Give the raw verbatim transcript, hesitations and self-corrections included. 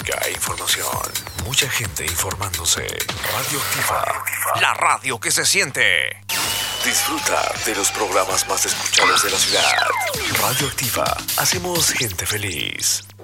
Cae información. Mucha gente informándose. Radioactiva. La radio que se siente. Disfruta de los programas más escuchados de la ciudad. Radioactiva. Hacemos gente feliz.